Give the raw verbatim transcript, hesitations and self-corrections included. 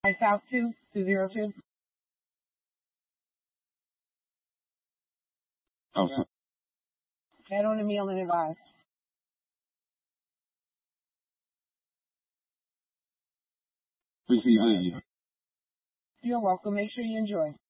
South two, two zero two. Oh, so- Head on the meal and advise. appreciate you. You're welcome. Make sure you enjoy.